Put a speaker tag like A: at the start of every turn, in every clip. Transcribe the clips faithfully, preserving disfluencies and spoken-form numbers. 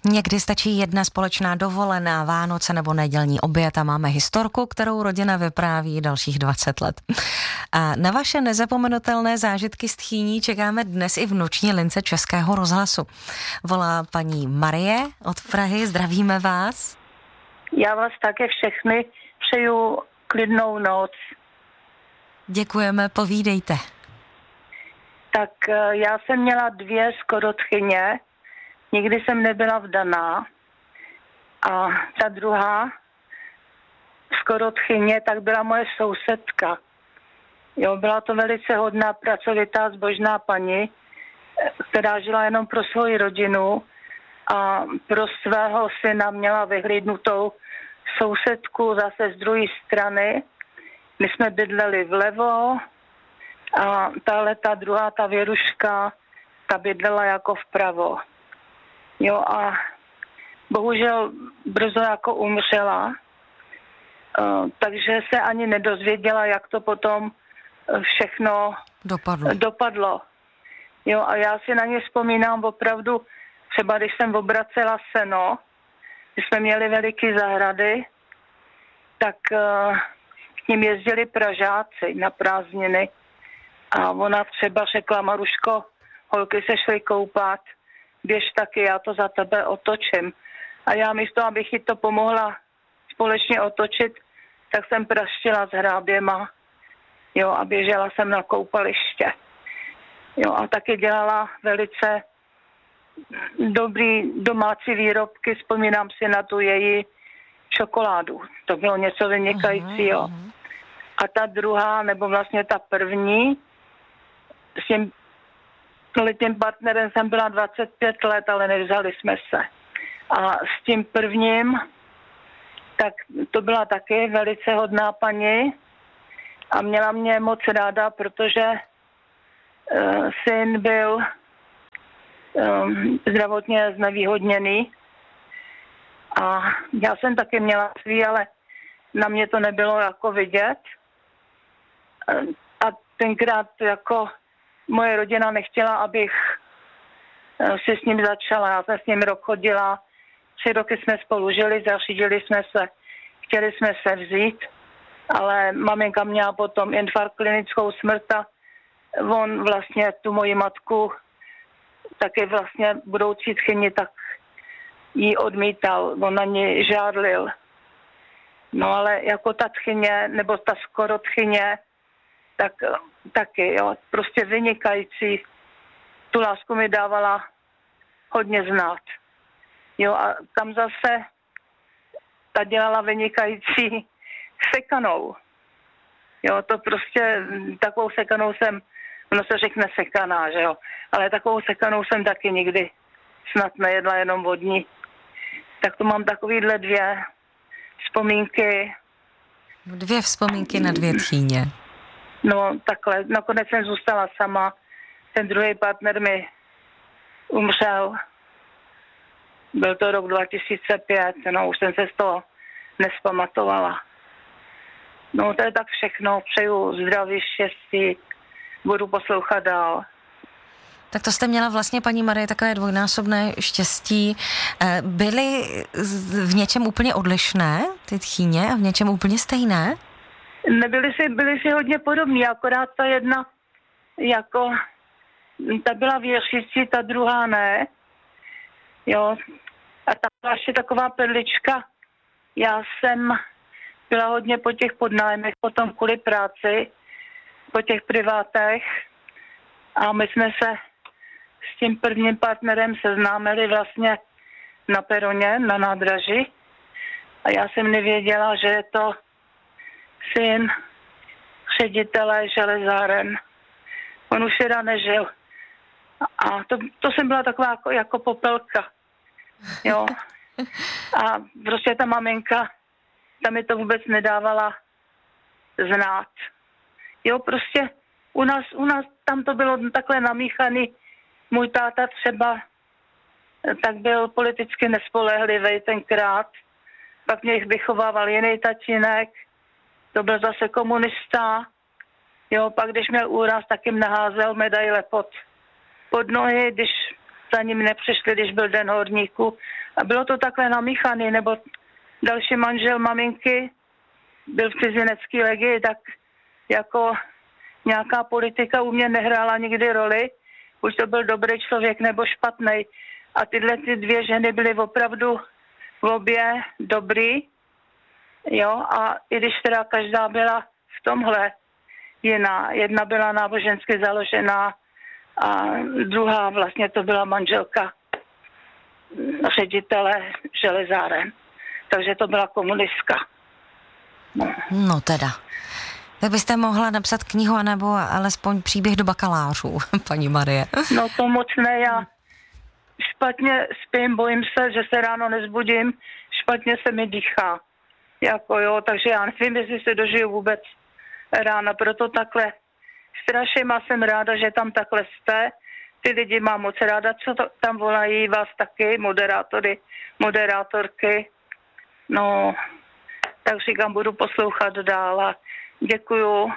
A: Někdy stačí jedna společná dovolená, Vánoce nebo nedělní oběd a máme historku, kterou rodina vypráví dalších dvacet let. A na vaše nezapomenutelné zážitky z Tchýní čekáme dnes i v noční lince Českého rozhlasu. Volá paní Marie od Prahy, zdravíme vás.
B: Já vás také všechny přeju klidnou noc.
A: Děkujeme, povídejte.
B: Tak já jsem měla dvě skorotchyně, nikdy jsem nebyla vdaná. A ta druhá skorotchyně, tak byla moje sousedka. Jo, byla to velice hodná, pracovitá, zbožná paní, která žila jenom pro svoji rodinu a pro svého syna měla vyhlídnutou sousedku zase z druhé strany. My jsme bydleli vlevo a tahle ta druhá, ta Věruška, ta bydlela jako vpravo. Jo a bohužel brzo jako umřela, takže se ani nedozvěděla, jak to potom všechno
A: dopadlo.
B: dopadlo. Jo a já si na ně vzpomínám opravdu, třeba když jsem obracela seno, když jsme měli veliké zahrady, tak k ním jezdili Pražáci na prázdniny. A ona třeba řekla: Maruško, holky se šly koupat, běž taky, já to za tebe otočím. A já místo, abych jí to pomohla společně otočit, tak jsem praštila s hráběma, jo, a běžela jsem na koupaliště. Jo, a taky dělala velice dobrý domácí výrobky, vzpomínám si na tu její čokoládu. To bylo něco vynikajícího. Uh-huh. A ta druhá, nebo vlastně ta první, s tím letním partnerem jsem byla dvacet pět let, ale nevzali jsme se. A s tím prvním, tak to byla taky velice hodná paní a měla mě moc ráda, protože uh, syn byl um, zdravotně znevýhodněný a já jsem taky měla svý, ale na mě to nebylo jako vidět. A tenkrát jako moje rodina nechtěla, abych si s ním začala. Já jsem s ním rok chodila, tři roky jsme spolu žili, zařídili jsme se, chtěli jsme se vzít, ale maminka měla potom infarkt, klinickou smrt a on vlastně tu moji matku, taky vlastně budoucí tchyni, tak jí odmítal, on na ní žádlil. No ale jako ta tchyně, nebo ta skoro tchyně, tak taky, jo, prostě vynikající. Tu lásku mi dávala hodně znát. Jo, a tam zase ta dělala vynikající sekanou. Jo, to prostě, takovou sekanou jsem, ono se řekne sekaná, že jo, ale takovou sekanou jsem taky nikdy snad nejedla, jenom vodní. Tak to mám takovýhle dvě vzpomínky.
A: Dvě vzpomínky na dvě tchýně.
B: No takhle, nakonec jsem zůstala sama. Ten druhý partner mi umřel. Byl to rok dva tisíce pět, no už jsem se z toho nespamatovala. No to je tak všechno, přeju zdraví, štěstí, budu poslouchat dál.
A: Tak to jste měla vlastně, paní Marie, takové dvojnásobné štěstí. Byly v něčem úplně odlišné ty tchýně a v něčem úplně stejné?
B: Nebyly si, byly si hodně podobný, akorát ta jedna jako, ta byla věřící, ta druhá ne. Jo, a ta byla ještě taková perlička. Já jsem byla hodně po těch podnájmech, potom kvůli práci, po těch privátech a my jsme se s tím prvním partnerem seznámili vlastně na peroně, na nádraží a já jsem nevěděla, že je to syn ředitele železáren. On už teda nežil. A to, to jsem byla taková jako, jako popelka. Jo. A prostě ta maminka, ta mi to vůbec nedávala znát. Jo, prostě u nás, u nás tam to bylo takhle namíchaný. Můj táta třeba tak byl politicky nespolehlivý tenkrát. Pak mě jich vychovával jiný tatínek. To byl zase komunista. Jo, pak když měl úraz, tak jim naházel medaile pod, pod nohy, když za ním nepřišli, když byl den horníku A bylo to takhle namíchaný, nebo další manžel maminky byl v cizinecké legii, tak jako nějaká politika u mě nehrála nikdy roli, už to byl dobrý člověk nebo špatný. A tyhle ty dvě ženy byly opravdu v obě dobrý, jo, a i když teda každá byla v tomhle jiná, jedna byla nábožensky založená a druhá vlastně to byla manželka ředitele železáren, takže to byla komunistka.
A: No, no teda. Tak byste mohla napsat knihu, anebo alespoň příběh do bakalářů, paní Marie.
B: No to moc ne, já špatně spím, bojím se, že se ráno nezbudím, špatně se mi dýchá. Jako jo, takže já nevím, jestli se dožiju vůbec ráno, proto takhle strašně má jsem ráda, že tam takhle jste. Ty lidi mám moc ráda, co to, tam volají vás taky, moderátory, moderátorky. No, tak říkám, budu poslouchat dál a děkuju.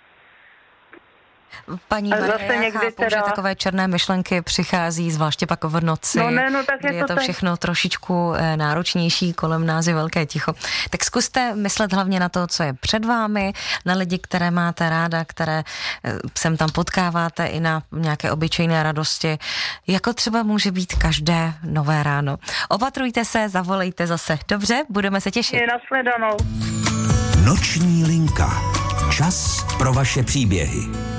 A: Paní Marie, já chápu, teda... že takové černé myšlenky přichází, zvláště pak v noci,
B: no ne, no, tak je,
A: je to, to všechno tak... trošičku náročnější, kolem nás je velké ticho. Tak zkuste myslet hlavně na to, co je před vámi, na lidi, které máte ráda, které sem tam potkáváte, i na nějaké obyčejné radosti, jako třeba může být každé nové ráno. Opatrujte se, zavolejte zase. Dobře, budeme se těšit.
B: Je nashledanou.
C: Noční linka. Čas pro vaše příběhy.